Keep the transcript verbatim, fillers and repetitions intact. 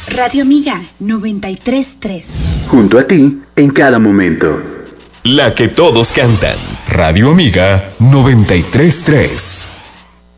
Radio Amiga noventa y tres punto tres. Junto a ti en cada momento. La que todos cantan. Radio Amiga noventa y tres punto tres.